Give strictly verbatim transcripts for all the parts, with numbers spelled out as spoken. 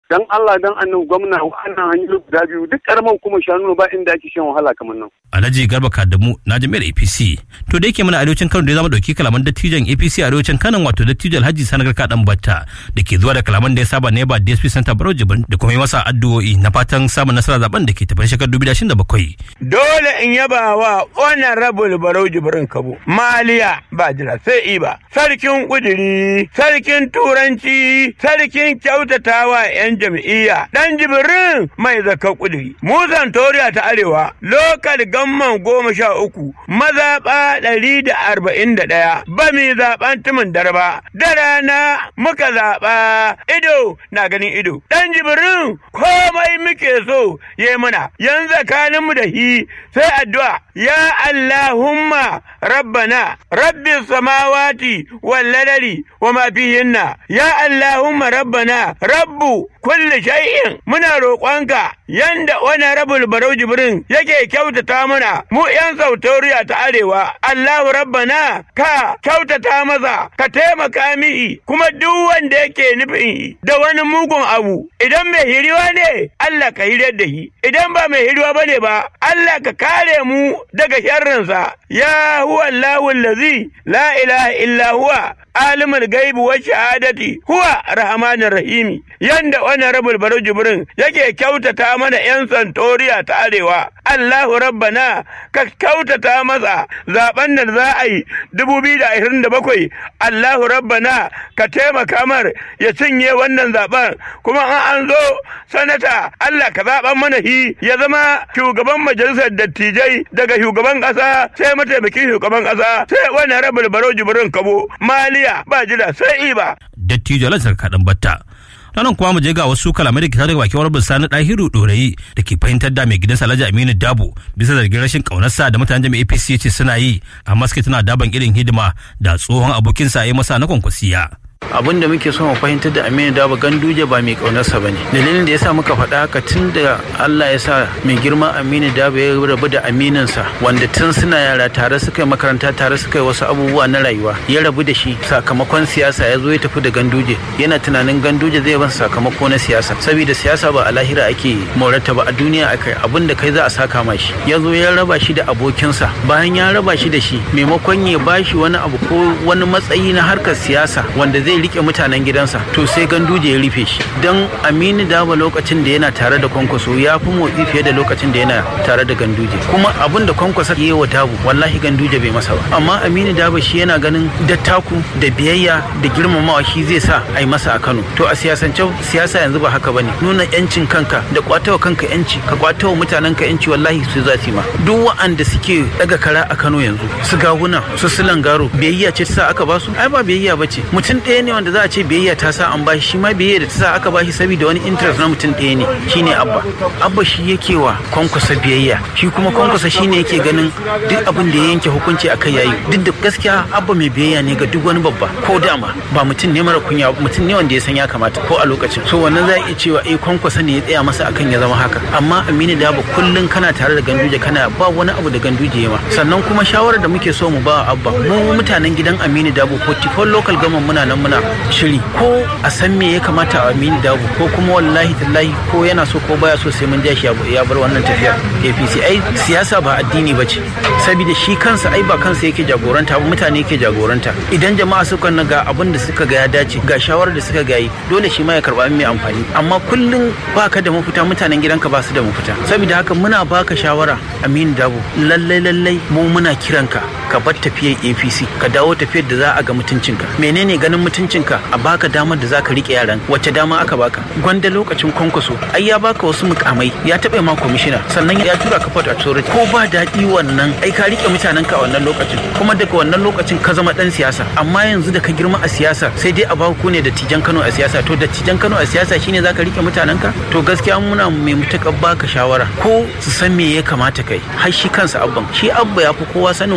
dan Allah dan annan gwamna wannan hanyoyi guda biyu duk karaman kuma shanu ba inda ake shan wahala kamar nan. Alhaji Garba Kadamu na jami'ar A P C. To da yake muna arewacin Kano da ya zama dauki kalaman dattijan A P C a arewacin Kano wato dattijo Alhaji Sanagar Kadan Batta da ke zuwa da kalaman da ya saba ne ba D S P Center Barau Jibrin da kuma yi masa addu'o'i na fatan samun nasara zaben da ke tafiyar shekarar dubu biyu da ashirin da bakwai. Dole in yaba wa honorable Barau Jibrin Kabo. Maliya ba jira sai iba. Sarkin kudiri, sarkin turanci, sarkin kyautatawa yan jam'iyya. Dan Jibrin mai zakar kudiri. Musan Toriya ta Arewa, lokal gamman goma sha uku, mazaɓa ɗari da arba'in da ɗaya, ba mi zaɓen tumin darba, da rana muka zaɓa ido na ganin ido. Ɗan Jibrin komai muke so ya mana, yanzu tsakaninmu da hi sai addu'a, ya Allahumma rabbana, rabbi samawati wal ladari wa ma fihinna, ya Allahumma rabbana, rabbu kulli shay'in, muna roƙonka yanda wani rabul Barau Jibrin yake kyautata mana mu yan Sautoriya ta Arewa, Allahu rabbana ka kyautata masa, ka taimaka mihi, kuma duk wanda yake nufin da wani mugun abu, idan mai hiriwa ne Allah ka hirar da shi, idan ba mai hiriwa bane ba Allah ka kare mu daga sharrinsa. Ya huwa Allahu allazi la ilaha illa huwa alimul gaibi wa shahadati huwa rahmanir rahimi. Yanda wani rabul Barau Jibrin yake kyautata mana yan Santoriya ta Arewa, Allahu rabbana ka kyautata masa zaben da za a yi dubu biyu da ashirin da bakwai, Allahu rabbana ka taimaka mar ya cinye wannan zaben, kuma an zo sanata Allah ka zaben mana shi ya zama shugaban majalisar dattijai daga shugaban kasa sai mataimakin shugaban kasa sai wani rabul Barau Jibrin Kabo. Maliya ba jira sai iba. Dattijo Alhaji Kadan Batta. Ranar kuma mu je ga wasu kalamai da ke daga bakin warbin Sani Dahiru Dorayi da ke fahimtar da mai gidansa Alhaji Aminu Dabo bisa zargin rashin kaunarsa da mutanen jami'ar A P C ce suna yi, amma suke tana daban irin hidima da tsohon abokinsa ya masa na kwankwasiya. abin da muke so mu fahimtar da Aminu Dabo Ganduje ba mai kaunarsa bane. Dalilin da yasa muka faɗa haka tun da Allah ya sa mai girma Aminu Dabo ya rabu da aminansa wanda tun suna yara tare suka yi makaranta tare suka yi wasu abubuwa na rayuwa, ya rabu da shi sakamakon siyasa ya zo ya tafi da Ganduje, yana tunanin Ganduje zai ban sakamako na siyasa, saboda siyasa ba a lahira ake morata ba, a duniya akai abin da kai za a saka mashi. Ya zo ya raba shi da abokinsa, bayan ya raba shi da shi maimakon ya bashi wani abu ko wani matsayi na harkar siyasa wanda zai rike mutanen gidansa, to sai Ganduje ya rufe shi. Dan Aminu Dabo lokacin da yana tare da Kwankwaso ya fi motsi fiye da lokacin da yana tare da Ganduje, kuma abin da Kwankwaso ya yi wa Dabo wallahi Ganduje bai masa ba, amma Aminu Dabo shi yana ganin dattaku da biyayya da girmamawa shi zai sa a yi masa a Kano. To a siyasance siyasa yanzu ba haka bane, nuna yancin kanka da kwatawa kanka yanci, ka kwatawa mutanen ka yanci, wallahi su za su ma. Duk wa'anda suke daga kara a Kano yanzu, su gawuna su silangaro, biyayya ce ta sa aka basu? Ai ba biyayya bace. Mutum ɗaya ne wanda za a ce biyayya ta sa an bashi, shi ma biyayya da ta sa aka bashi saboda wani interest na mutum ɗaya ne, shine Abba. Abba shi yake wa Kwankwasa biyayya, shi kuma Kwankwasa shine yake ganin duk abin da ya yanke hukunci akai yayi. Duk da gaskiya Abba mai biyayya ne ga duk wani babba, ko dama ba mutum ne mara kunya, mutum ne wanda ya san ya kamata ko a lokacin. So wannan za a iya cewa eh Kwankwasa ne ya tsaya masa akan ya zama haka, amma Aminu Dabo kullun kana tare da Ganduje kana ba wani abu da Ganduje ma. Sannan kuma shawarar da muke so mu ba Abba, mu mutanen gidan Aminu Dabo forty-four local government muna nan muna shiri ko a san me ya kamata a Aminu Dabo, ko kuma wallahi tallahi ko yana so ko baya so sai mun ja shi ya bar wannan tafiyar A P C. Ai siyasa ba addini bace, saboda shi kansa ai ba kansa yake jagoranta ba, mutane yake jagoranta. Idan jama'a suka ga abin da suka ga ya dace, ga shawarar da suka ga yi, dole shi ma ya karba mai amfani. Amma kullun baka da mafita, mutanen gidanka ba su da mafita. Saboda haka muna baka shawara Aminu Dabo, lallai lallai mu muna kiranka ka bar tafiyar A P C, ka dawo tafiyar da za a ga mutuncinka. Menene ganin mutuncinka? A baka damar da zaka rike yaran. Wacce dama aka baka? Gwanda lokacin Kwankwaso ai ya baka wasu mukamai, ya taɓa ma kwamishina, sannan ya tura ka Port Authority. Ko ba daɗi wannan ai ka rike mutanenka a wannan lokacin, kuma daga wannan lokacin ka zama ɗan siyasa. Amma yanzu da ka girma a siyasa sai dai a ba ku ne da tijan Kano a siyasa. To da tijan Kano a siyasa shine zaka rike mutanenka? To gaskiya muna mai mutakar baka shawara ko su san me ya kamata kai. Har shi kansa Abban, shi Abba ya fi kowa sanin waye kai,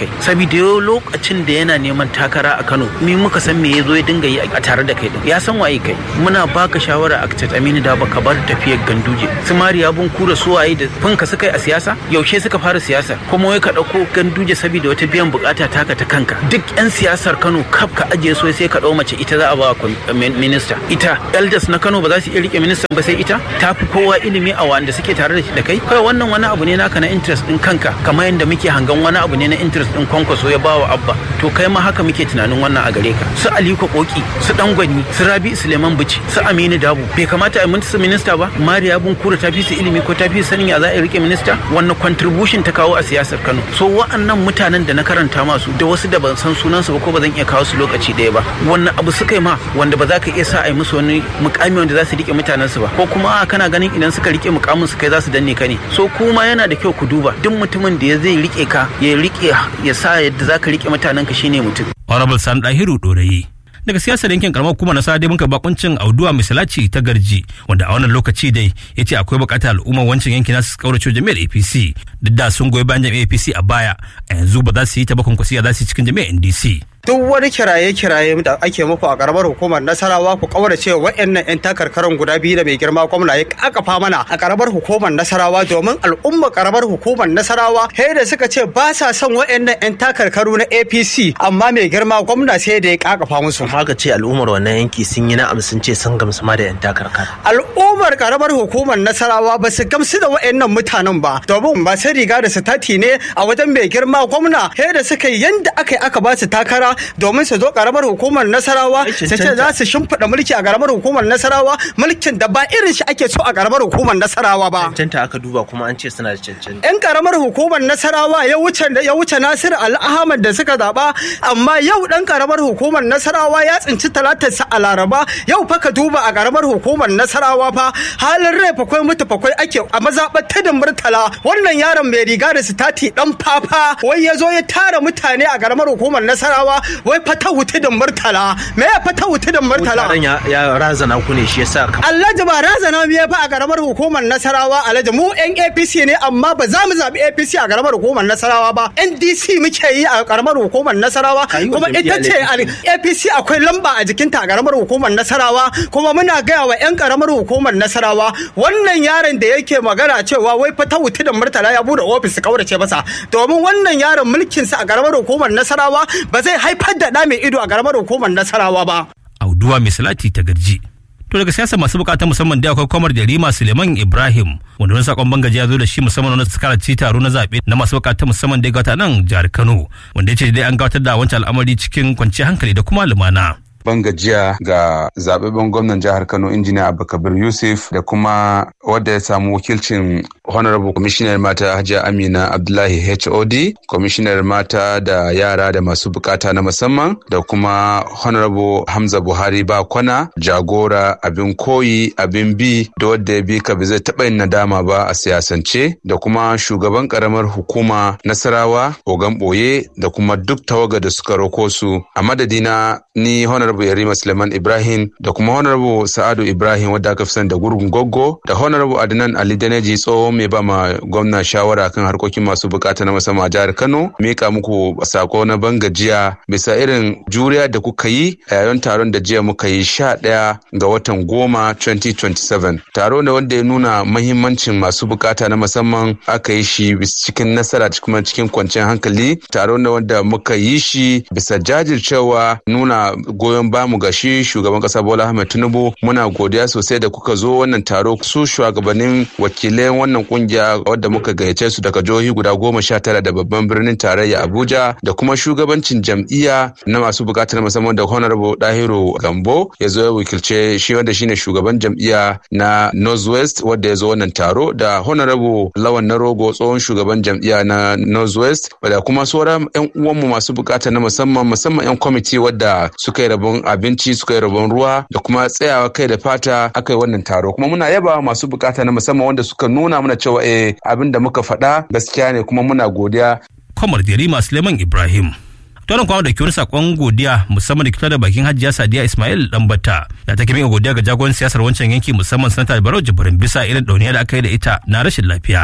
kai saboda yau lokacin da yana neman takara a Kano ni muka san me yazo ya dinga yi a tare da kai din ya san waye kai muna baka shawara Architect Aminu Dabo ka bar tafiyar Ganduje su Mariya Bunkura su waye da funka suka yi a siyasa yaushe suka fara siyasa kuma wai ka dauko Ganduje saboda wata biyan bukata taka ta kanka duk yan siyasar Kano kaf ka ajiye so sai ka dau mace ita za a ba minista ita elders na Kano ba za su iya rike ministan ba sai ita tafi kowa ilimi a wanda suke tare da kai kai wannan wani abu ne naka na interest din kanka kamar yanda muke hangan wani abu ne na interest din Kwankwaso ya bawa Abba to kai ma haka muke tunanin wannan a gare ka su Aliko Koki su Dangwani su Rabi Suleiman Bichi su Aminu Dabo bai kamata a yi musu minista ba Mariya Bunkura ta fi su ilimi ko ta fi sanin ya za a rike minista wannan contribution ta kawo a siyasar Kano so wa'annan mutanen da na karanta masu da wasu da ban san sunansu ba ko ba zan iya kawo su lokaci ɗaya ba wannan abu suka yi ma wanda ba za ka iya sa a yi musu wani mukami wanda za su rike mutanen su ba ko kuma kana ganin idan suka rike mukamin su kai za su danne ka ne so kuma yana da kyau ku duba duk mutumin da ya zai rike ka ya rike ya sa yadda za ka rike mutanen ka shine mutum. Honorable Sani Dahiru Dorayi daga siyasar yankin karamar kuma na sada muka bakuncin Auduwa Misalaci ta Garji wanda a wannan lokaci dai ya ce akwai bukatar al'umma wancan yankin nasu kaurace jami'ar A P C duk da sun goyi bayan jami'ar A P C a baya a yanzu ba za su yi ta bakon kwasiya za su yi cikin jami'ar N D C. duk wani kiraye-kiraye da ake muku a karamar hukumar Nasarawa ku kaurace wa'annan yan takarkarin guda biyu da mai girma gwamna ya kakafa mana a karamar hukumar Nasarawa domin al'umma karamar hukumar Nasarawa sai da suka ce ba sa son wa'annan yan takarkaru na A P C amma mai girma gwamna sai da ya kakafa musu. Haka ce al'ummar wannan yanki sun yi na'am sun ce sun gamsu ma da yan takarkar. Al'ummar karamar hukumar Nasarawa ba su gamsu da wa'annan mutanen ba domin ba sai riga da sitati ne a wajen mai girma gwamna sai da suka yi yanda aka yi aka ba su takara domin su zo karamar hukumar Nasarawa su ce za su shimfiɗa mulki a karamar hukumar Nasarawa mulkin da ba irin shi ake so a karamar hukumar Nasarawa ba. Cancanta aka duba kuma an ce suna da cancanta. Yan karamar hukumar Nasarawa ya wuce ya wuce Nasiru Al-Ahmad da suka zaba amma yau dan karamar hukumar Nasarawa ya tsinci talatarsa a Laraba yau fa ka duba a karamar hukumar Nasarawa fa halin rai fakwai mutu fakwai ake a mazaɓar Tudun Murtala wannan yaron mai riga da sitati dan fafa wai ya zo ya tara mutane a karamar hukumar Nasarawa wai fata Tudun Murtala me ya fata Tudun Murtala ya ya razana ku ne shi yasa Alhaji ba razana mu ya fa a karamar hukumar Nasarawa Alhaji mu yan A P C ne amma ba za mu zabi A P C a karamar hukumar Nasarawa ba N D C muke yi a karamar hukumar Nasarawa kuma ita ce A P C akwai lamba a jikinta a karamar hukumar Nasarawa kuma muna gaya wa yan karamar hukumar Nasarawa wannan yaron da yake magana cewa wai fata Tudun Murtala ya bude ofis su kaurace masa domin wannan yaron mulkin sa a karamar hukumar Nasarawa ba zai haifar da da mai ido a karamar hukumar Nasarawa ba. Auduwa Misalaci ta Garji. To daga siyasa masu bukata musamman da akwai kwamar da Rima Suleiman Ibrahim wanda wani sakon bangaji ya zo da shi musamman wani suka ci taro na zaɓe na masu bukata musamman da ya gata nan jihar Kano wanda ya ce dai an gabatar da wancan al'amari cikin kwanciyar hankali da kuma lumana. ban gajiya ga zababben gwamnan jihar Kano injiniya Abubakar Yusuf da kuma wadda ya samu wakilcin Honorable Commissioner Mata Hajiya Amina Abdullahi H O D, Commissioner Mata da yara da masu bukata na musamman da kuma Honorable Hamza Buhari Bakwana, jagora abin koyi abin bi da wadda ya bi ka bai zai taɓa yin nadama ba a siyasance da kuma shugaban karamar hukuma Nasarawa Ogan Boye da kuma duk tawaga da suka roko su a madadina ni Honorable Yarima Suleiman Ibrahim da kuma Honorable Sa'adu Ibrahim wadda aka fi sani da gurgun goggo da Honorable Adnan Ali Daneji tsohon mai ba ma gwamna shawara kan harkokin masu bukata na musamman a jihar Kano mika muku sako na ban gajiya bisa irin juriya da kuka yi a yayin taron da jiya muka yi sha ɗaya ga watan goma twenty twenty-seven taro ne wanda ya nuna mahimmancin masu bukata na musamman aka yi shi cikin nasara kuma cikin kwanciyar hankali taro ne wanda muka yi shi bisa jajircewa nuna goyon bamu ga shi shugaban kasa Bola Ahmed Tinubu muna godiya sosai da kuka zo wannan taro su shugabannin wakilai wannan kungiya wadda muka gayyace su daga jihohi guda goma sha tara da babban birnin tarayya Abuja da kuma shugabancin jam'iyya na masu bukatar musamman da Honorable Dahiru Gambo ya zo ya wakilce shi wanda shine shugaban jam'iyya na Northwest wadda ya zo wannan taro da Honorable Lawan Narogo tsohon shugaban jam'iyya na Northwest da kuma sauran yan uwanmu masu bukata na musamman musamman yan kwamiti wadda suka yi rabon abinci suka yi rabon ruwa da kuma tsayawa kai da fata aka yi wannan taro kuma muna yaba masu bukata na musamman wanda suka nuna mana cewa eh abin da muka faɗa gaskiya ne kuma muna godiya. Kwamar Jerima Suleiman Ibrahim. Tonon kwamar da wani sakon godiya musamman da kitar da bakin Hajiya Sadiya Ismail Dambata da take miƙa godiya ga jagoran siyasar wancan yanki musamman Sanata Barau Jibrin bisa irin dauniya da aka yi da ita na rashin lafiya.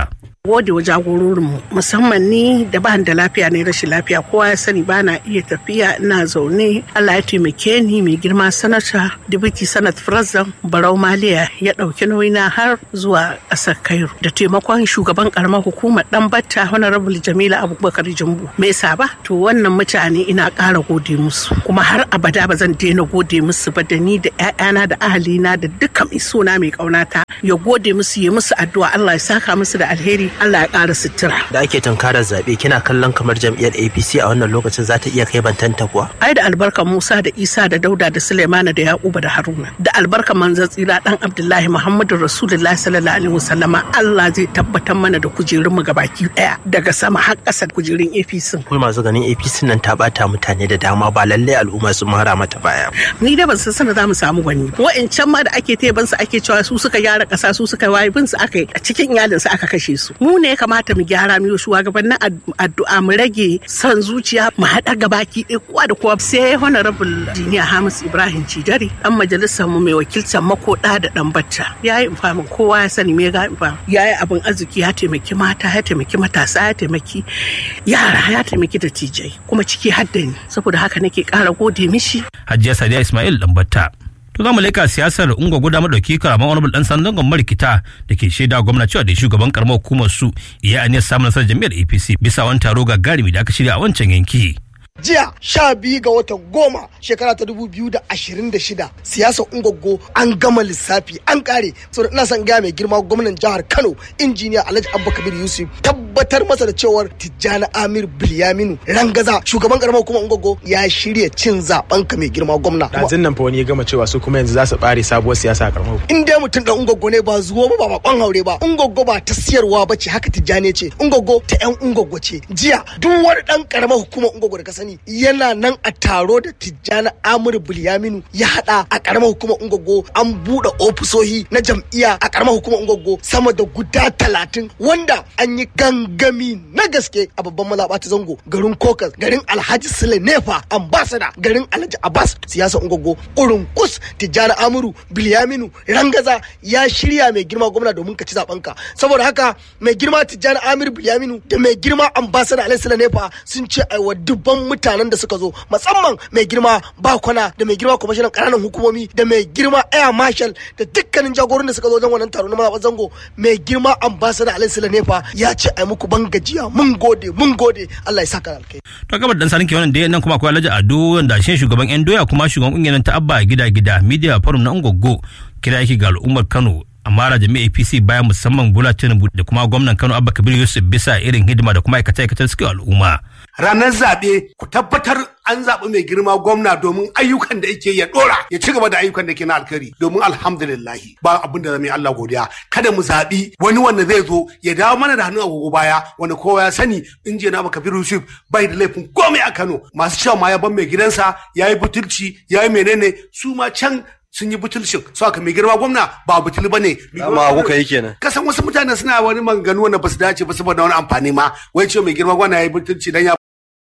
gode wa jagororinmu musamman ni da ba da lafiya ne rashin lafiya kowa ya sani ba na iya tafiya ina zaune Allah ya taimake ni mai girma sanata dibiti sanat Firazan Barau Maliya ya ɗauki nauyina har zuwa ƙasar Cairo da taimakon shugaban karamar hukumar Ɗanbatta Honorable Jamila Abubakar Jumbu me yasa ba to wannan mutane ina ƙara gode musu kuma har abada ba zan daina gode musu ba da ni da ƴaƴana da ahalina da dukkan isona mai ƙaunata ya gode musu ya musu addu'a Allah ya saka musu da alheri Allah ya ƙara sutura. Da ake tunkarar zaɓe kina kallon kamar jam'iyyar A P C a wannan lokacin za ta iya kai bantanta kuwa? Ai da albarkar Musa da Isa da Dauda da Sulaimana da Yakuba da Haruna da albarkar manzon tsira dan Abdullahi Muhammadu Rasulullahi sallallahu alaihi wasallama Allah zai tabbatar mana da kujerun mu gabaki daya daga sama har ƙasar kujerun A P C. Kuma masu ganin A P C nan ta bata mutane da dama ba lalle al'umma su mara mata baya. Ni da ban san sana za mu samu gwani. Wa'ancan ma da ake teban su ake cewa su suka gyara ƙasa su suka waye bin su aka yi a cikin iyalin su aka kashe su. Mu ne ya kamata mu gyara mu shugabannin addu'a mu rage son zuciya mu haɗa gabaki ɗaya kowa da kowa sai honorable jiniya Hamis Ibrahim Cijari dan majalisar mu mai wakiltar makoda da Ɗanbatta yayi infamin kowa ya sani me ga infamin yayi abin arziki ya taimaki mata ya taimaki matasa ya taimaki yara ya taimaki da tijai kuma ciki hadda ni saboda haka nake ƙara gode mishi. Hajiya Sadiya Ismail Ɗanbatta. To za mu leka siyasar ungo guda madauki karaman honorable dan sandan gwamnati rikita da ke shaida gwamnati cewa da shugaban karamar hukumar su ya aniyar samun nasarar jami'ar A P C bisa wani taro gagarumi da aka shirya a wancan yanki. Jiya sha biyu ga watan goma shekara ta dubu biyu da ashirin da shida siyasar Ungwaggo an gama lissafi an kare saboda ina son gaya mai girma gwamnan jihar Kano injiniya Alhaji Abba Kabir Yusuf tabbatar masa da cewar Tijjani Amir Bilyaminu Rangaza shugaban karamar hukumar Ungwaggo ya shirya cin zaben ka mai girma gwamna. Dazin nan fa wani ya gama cewa su kuma yanzu za su bare sabuwar siyasa a karamar hukumar. In dai mutum dan Ungwaggo ne ba zuwa ba ba bakon haure ba Ungwaggo ba ta siyarwa ba ce haka Tijjani ce Ungwaggo ta yan Ungwaggo ce jiya duk wani dan karamar hukumar Ungwaggo da ka sani yana nan a taro da Tijjani Amir Bilyaminu ya hada a karamar hukumar Ungwaggo an bude ofisohi na jam'iyya a karamar hukumar Ungwaggo sama da guda talatin wanda an yi gangami na gaske a babban mazaɓa ta Zango garin Kokas garin Alhaji Sule Nefa ambassador garin Alhaji Abbas siyasar Ungwaggo urunkus Tijjani Amiru Bilyaminu Rangaza ya shirya mai girma gwamna domin ka ci zaben ka saboda haka mai girma Tijjani Amir Bilyaminu da mai girma ambassador Alhaji Sule Nefa sun ce aiwa dubban mutanen da suka zo musamman mai girma Bakwana da mai girma kwamishinan ƙananan hukumomi da mai girma Air Marshal da dukkanin jagoran da suka zo don wannan taro na mazaɓar Zango mai girma ambassador Alhaji Sule Nefa ya ce ai muku ban gajiya mun gode mun gode Allah ya saka alkai. To gabar dan sanin ke wannan da nan kuma akwai Alhaji Ado wanda shi shugaban yan doya kuma shugaban kungiyar ta Abba gida gida media forum na Ungwaggo kira yake ga al'ummar Kano amma da jami'a A P C bayan musamman Bola Tinubu da kuma gwamnan Kano Abba Kabir Yusuf bisa irin hidima da kuma aikace-aikacen suke al'umma. Ranar zaɓe ku tabbatar an zaɓi mai girma gwamna domin ayyukan da yake ya ɗora ya ci gaba da ayyukan da ke na alkhairi domin alhamdulillahi ba abin da zama Allah godiya kada mu zaɓi wani wanda zai zo ya dawo mana da hannun agogo baya wanda kowa ya sani injiniya Abba Kabir Yusuf bai da laifin komai a Kano masu cewa ma ya ban mai gidansa ya yi butulci ya yi menene su ma can sun yi butulcin so aka mai girma gwamna ba butul bane amma kuka yi kenan kasan wasu mutane suna wani maganganu wanda ba su dace ba saboda wani amfani ma wai ce mai girma gwamna ya yi butulci dan ya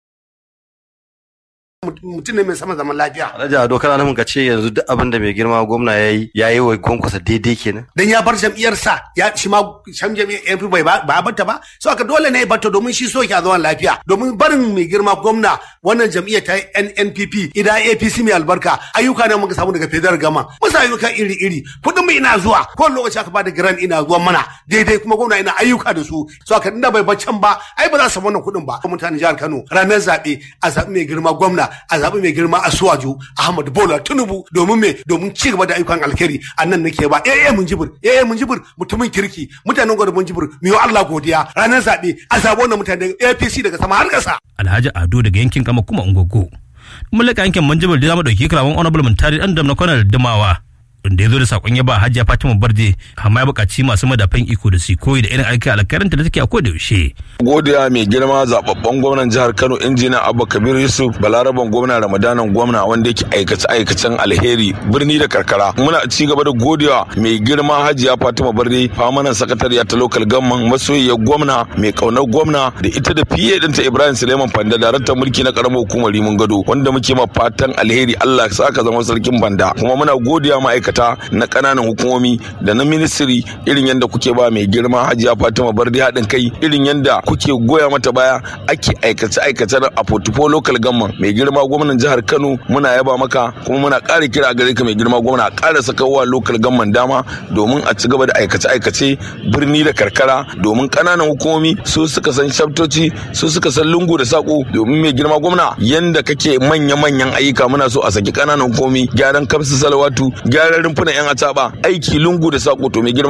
mutum ne mai sama zaman lafiya. Alhaji Ado kana nufin ka ce yanzu duk abin da mai girma gwamna ya yi ya yi wa kwankwasa daidai kenan. Dan ya bar jam'iyyarsa ya shi ma shan jam'iyyar N P bai ba barta ba so aka dole ne ya barta domin shi so ya zaman lafiya domin barin mai girma gwamna wannan jam'iyyar ta N N P P idan A P C mai albarka ayyuka ne muka samu daga federal gama musa ayyuka iri iri kudin mu ina zuwa ko lokaci aka bada grant ina zuwa mana daidai kuma gwamna ina ayyuka da su so aka inda bai baccan ba ai ba za su samu wannan kudin ba mutanen jihar Kano ranar zabe a zabi mai girma gwamna a zaɓi mai girma Asuwaju Ahmad Bola Tinubu domin me domin ci gaba da ayyukan alkhairi annan nake ba eh eh mun jibir eh eh mun jibir mutumin kirki mutanen gwada mun jibir mu yi Allah godiya ranar zaɓe a zaɓi wannan mutanen A P C daga sama har ƙasa. Alhaji Ado daga yankin Kama kuma Ungwaggo. Mulaka yankin Manjibir da zama dauki kalaman honorable Muntari dan da na kwanar Dimawa. Wanda ya zo da sakon ya ba Hajiya Fatima Barde amma ya buƙaci masu madafan iko da su koyi da irin aiki alkaranta da take a koda yaushe. Godiya mai girma zababben gwamnan jihar Kano injiniya Abba Kabir Yusuf Balaraban gwamna Ramadanan gwamna wanda yake aikace aikacen alheri birni da karkara. Muna ci gaba da godiya mai girma Hajiya Fatima Barde famanan sakatariya ta local government masoyiyar gwamna mai kaunar gwamna da ita da fiye dinta Ibrahim Suleiman Fanda daraktan mulki na karamar hukumar Rimin Gado wanda muke ma fatan alheri Allah ya saka zama sarkin Banda kuma muna godiya ma'aikata ma'aikata na ƙananan hukumomi da na ministry irin yadda kuke ba mai girma Hajiya Fatima Barde haɗin kai, irin yadda kuke goya mata baya ake aikace aikace a portfolio local government. Mai girma gwamnan jihar Kano muna yaba maka kuma muna ƙara kira gare ka mai girma gwamna a ƙara sakawa local government dama domin a ci gaba da aikace aikace birni da karkara, domin ƙananan hukumomi su suka san shaftoci, su suka san lungu da sako. Domin mai girma gwamna yanda kake manya manyan ayyuka muna so a saki ƙananan hukumomi, gyaran kafsu salawatu, gyaran rumfunan yan acaba, aiki lungu da sako. To mai girma